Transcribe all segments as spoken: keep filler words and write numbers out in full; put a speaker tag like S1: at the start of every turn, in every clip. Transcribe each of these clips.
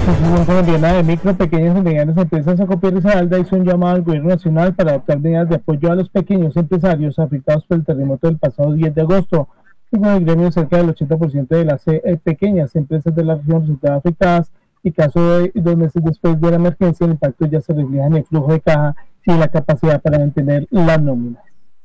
S1: La Asociación Colombiana de Micro, Pequeñas y Medianas Empresas, Acopi Risaralda, hizo un llamado al gobierno nacional para adoptar medidas de apoyo a los pequeños empresarios afectados por el terremoto del pasado diez de agosto. Según el gremio, cerca del ochenta por ciento de las eh, pequeñas empresas de la región resultaron afectadas y caso de dos meses después de la emergencia, el impacto ya se refleja en el flujo de caja y la capacidad para mantener las nóminas.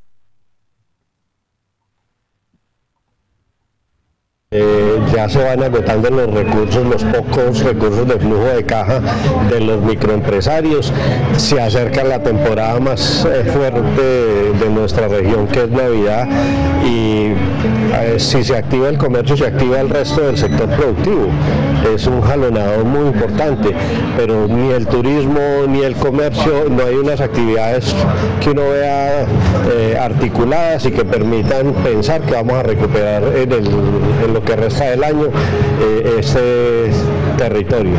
S2: Eh, ya se van agotando los recursos, los pocos recursos de flujo de caja de los microempresarios. Se acerca la temporada más eh, fuerte de, de nuestra región, que es Navidad, y eh, si se activa el comercio, se activa el resto del sector productivo. Es un jalonador muy importante, pero ni el turismo ni el comercio, no hay unas actividades que uno vea eh, articuladas y que permitan pensar que vamos a recuperar en, el, en lo que resta del año eh, este territorio.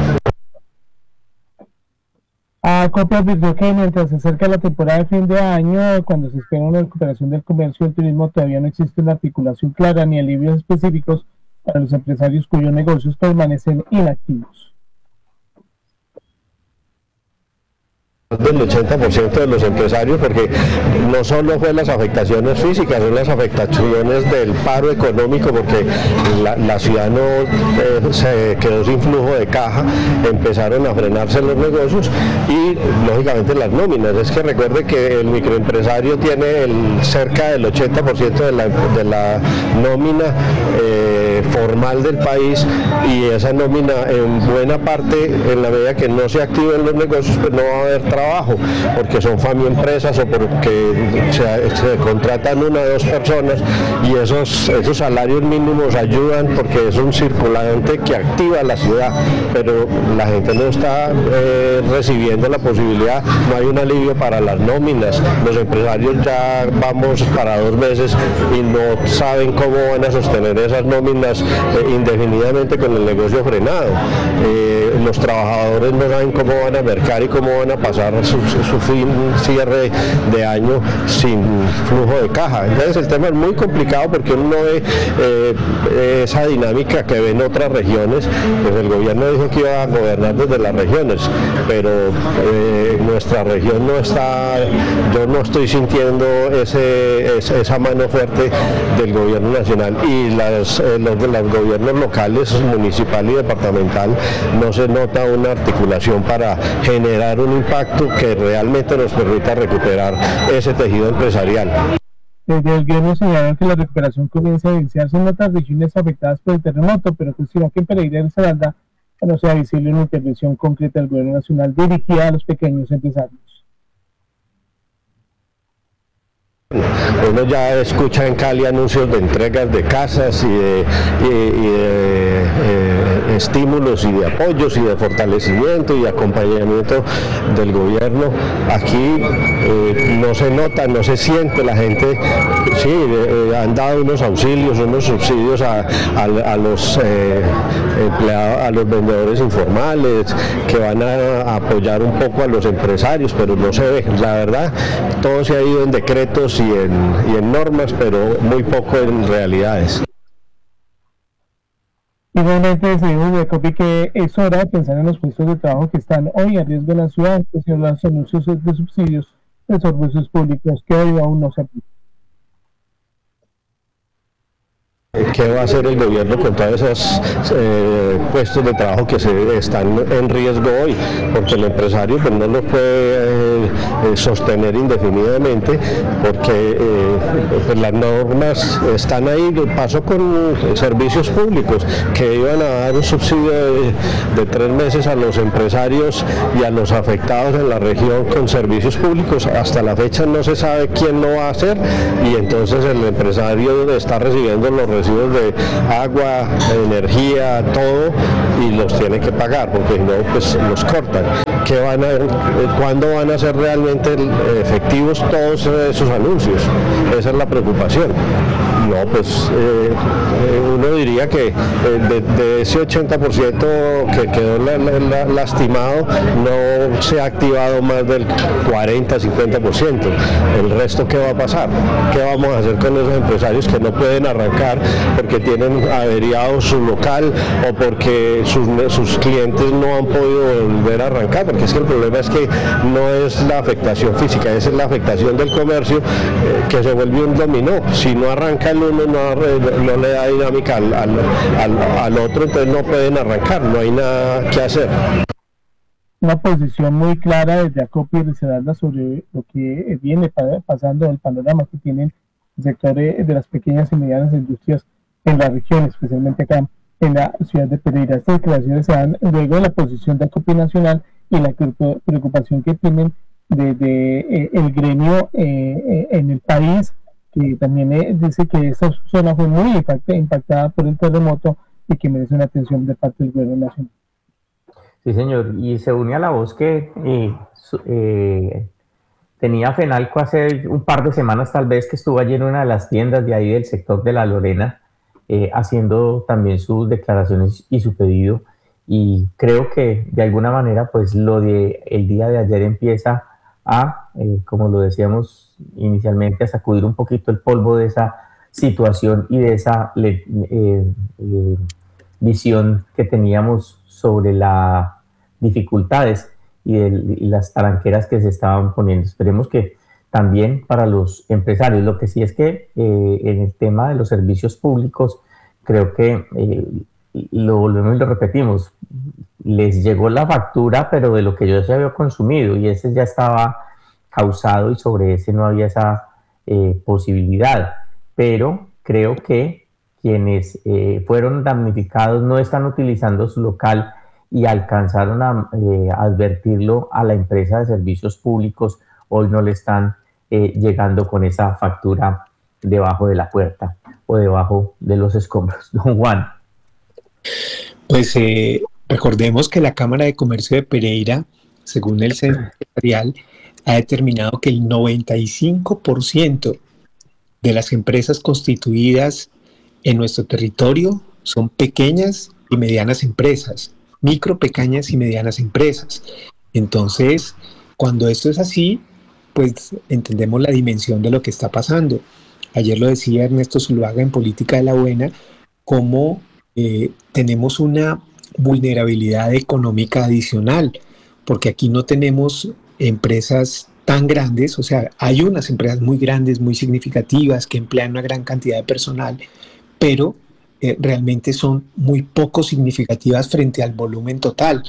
S1: Acopi advirtió que mientras se acerca la temporada de fin de año, cuando se espera una recuperación del comercio y el turismo, todavía no existe una articulación clara ni alivios específicos para los empresarios cuyos negocios permanecen inactivos.
S2: Del ochenta por ciento de los empresarios, porque no solo fue las afectaciones físicas, son las afectaciones del paro económico, porque la, la ciudad no eh, se quedó sin flujo de caja, empezaron a frenarse los negocios y lógicamente las nóminas. Es que recuerde que el microempresario tiene el, cerca del ochenta por ciento de la, de la nómina eh, formal del país, y esa nómina en buena parte, en la medida que no se activen los negocios, pues no va a haber trabajo. Trabajo, porque son familias o porque se, se contratan una o dos personas, y esos, esos salarios mínimos ayudan porque es un circulante que activa la ciudad, pero la gente no está eh, recibiendo la posibilidad, no hay un alivio para las nóminas, los empresarios ya vamos para dos meses y no saben cómo van a sostener esas nóminas eh, indefinidamente con el negocio frenado. Eh, los trabajadores no saben cómo van a mercar y cómo van a pasar Su, su fin cierre de año sin flujo de caja. Entonces el tema es muy complicado porque uno no ve eh, esa dinámica que ven otras regiones. Pues el gobierno dijo que iba a gobernar desde las regiones, pero eh, nuestra región no está, yo no estoy sintiendo ese, ese, esa mano fuerte del gobierno nacional, y las, eh, los, los gobiernos locales, municipal y departamental, no se nota una articulación para generar un impacto que realmente nos permita recuperar ese tejido empresarial.
S1: Desde el gobierno señalaron que la recuperación comienza a evidenciarse en otras regiones afectadas por el terremoto, pero cuestionó que en Pereira y Risaralda no sea visible una intervención concreta del gobierno nacional dirigida a los pequeños empresarios.
S2: Uno ya escucha en Cali anuncios de entregas de casas y de, y, y de eh, estímulos y de apoyos y de fortalecimiento y acompañamiento del gobierno. Aquí eh, no se nota, no se siente la gente. Sí, eh, han dado unos auxilios, unos subsidios a, a, a los eh, empleados, a los vendedores informales, que van a apoyar un poco a los empresarios, pero no se ve. La verdad, todo se ha ido en decretos y en, y en normas, pero muy poco en realidades.
S1: Igualmente se dijo de Acopi que es hora de pensar en los puestos de trabajo que están hoy a riesgo en la ciudad, que son los anuncios de subsidios de servicios públicos que hoy aún no se aplican.
S2: ¿Qué va a hacer el gobierno con todos esos eh, puestos de trabajo que se están en riesgo hoy? Porque el empresario pues, no los puede eh, sostener indefinidamente, porque eh, pues, las normas están ahí. Pasó con servicios públicos, que iban a dar un subsidio de, de tres meses a los empresarios y a los afectados en la región con servicios públicos. Hasta la fecha no se sabe quién lo va a hacer, y entonces el empresario está recibiendo los recibos de agua, energía, todo, y los tiene que pagar, porque si no, pues los cortan. ¿Qué van a, ¿Cuándo van a ser realmente efectivos todos esos anuncios? Esa es la preocupación. No, pues eh, eh, uno diría que eh, de, de ese ochenta por ciento que quedó la, la, la, lastimado, no se ha activado más del cuarenta a cincuenta por ciento. El resto, ¿qué va a pasar? ¿Qué vamos a hacer con esos empresarios que no pueden arrancar porque tienen averiado su local o porque sus, sus clientes no han podido volver a arrancar? Porque es que el problema es que no es la afectación física, esa es la afectación del comercio, eh, que se vuelve un dominó. Si no arranca el uno, no, no le da dinámica al, al, al, al otro, entonces no pueden arrancar, no hay nada que hacer.
S1: Una posición muy clara desde Acopi y Risaralda sobre lo que viene pasando, el panorama que tienen el sector de las pequeñas y medianas industrias en la región, especialmente acá en la ciudad de Pereira. Estas declaraciones se dan luego de la posición de Acopi Nacional y la preocupación que tienen de, de eh, el gremio eh, en el país, que también eh, dice que esta zona fue muy impactada por el terremoto y que merece una atención de parte del gobierno nacional.
S3: Sí, señor, y se une a la voz que eh, eh, tenía Fenalco hace un par de semanas tal vez, que estuvo allí en una de las tiendas de ahí del sector de La Lorena, eh, haciendo también sus declaraciones y su pedido, y creo que de alguna manera pues lo de el día de ayer empieza a, eh, como lo decíamos inicialmente, a sacudir un poquito el polvo de esa situación y de esa eh, eh, visión que teníamos sobre las dificultades y, el, y las talanqueras que se estaban poniendo. Esperemos que también para los empresarios. Lo que sí es que eh, en el tema de los servicios públicos, creo que eh, lo volvemos y lo repetimos, les llegó la factura, pero de lo que yo ya había consumido, y ese ya estaba causado y sobre ese no había esa eh, posibilidad. Pero creo que quienes eh, fueron damnificados no están utilizando su local y alcanzaron a eh, advertirlo a la empresa de servicios públicos, hoy no le están eh, llegando con esa factura debajo de la puerta o debajo de los escombros. Don Juan.
S4: Pues eh, recordemos que la Cámara de Comercio de Pereira, según el Censo Empresarial, ha determinado que el noventa y cinco por ciento de las empresas constituidas en nuestro territorio son pequeñas y medianas empresas, micro, pequeñas y medianas empresas. Entonces, cuando esto es así, pues entendemos la dimensión de lo que está pasando. Ayer lo decía Ernesto Zuluaga en Política de la Buena, cómo eh, tenemos una vulnerabilidad económica adicional, porque aquí no tenemos empresas tan grandes, o sea, hay unas empresas muy grandes, muy significativas, que emplean una gran cantidad de personal, pero eh, realmente son muy poco significativas frente al volumen total.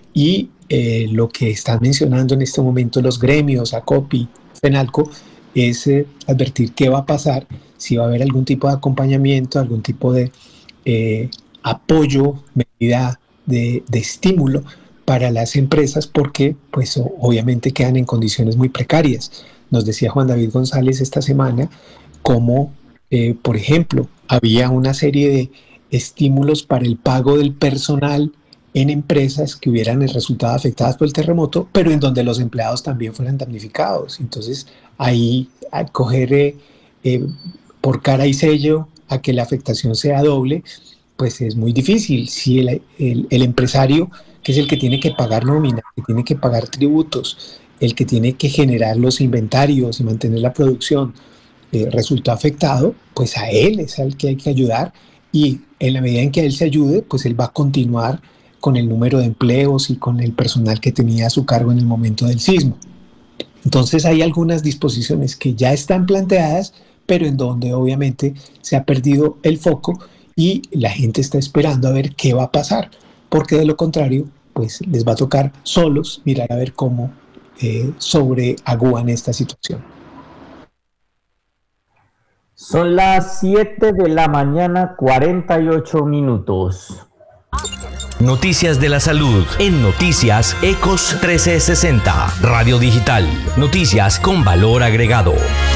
S4: Y eh, lo que están mencionando en este momento los gremios, Acopi, Fenalco, es eh, advertir qué va a pasar, si va a haber algún tipo de acompañamiento, algún tipo de eh, apoyo, medida de, de estímulo para las empresas, porque pues obviamente quedan en condiciones muy precarias. Nos decía Juan David González esta semana cómo, eh, por ejemplo, había una serie de estímulos para el pago del personal en empresas que hubieran resultado afectadas por el terremoto, pero en donde los empleados también fueran damnificados. Entonces, ahí a coger eh, eh, por cara y sello a que la afectación sea doble, pues es muy difícil. Si el, el, el empresario, que es el que tiene que pagar nómina, que tiene que pagar tributos, el que tiene que generar los inventarios y mantener la producción, eh, resultó afectado, pues a él es al que hay que ayudar, y en la medida en que a él se ayude, pues él va a continuar con el número de empleos y con el personal que tenía a su cargo en el momento del sismo. Entonces hay algunas disposiciones que ya están planteadas, pero en donde obviamente se ha perdido el foco y la gente está esperando a ver qué va a pasar, porque de lo contrario, pues les va a tocar solos mirar a ver cómo eh, sobreagúan esta situación.
S3: Son las siete de la mañana, cuarenta y ocho minutos.
S5: Noticias de la salud en Noticias Ecos trescientos sesenta, Radio Digital. Noticias con valor agregado.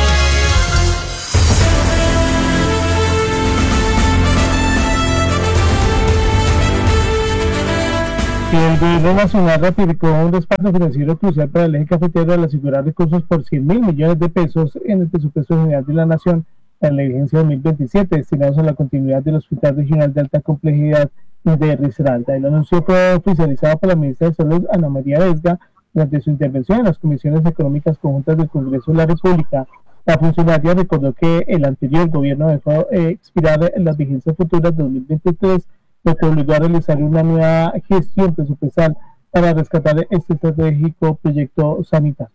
S1: El gobierno nacional ratificó un respaldo financiero crucial para el eje cafetero al asegurar recursos por cien mil millones de pesos en el presupuesto general de la Nación para la vigencia dos mil veintisiete, destinados a la continuidad del Hospital Regional de Alta Complejidad de Risaralda. El anuncio fue oficializado por la ministra de Salud, Ana María Vesga, durante su intervención en las comisiones económicas conjuntas del Congreso de la República. La funcionaria recordó que el anterior gobierno dejó eh, expirar las vigencias futuras de dos mil veintitrés, lo que obligó a realizar una nueva gestión presupuestal para rescatar este estratégico proyecto sanitario.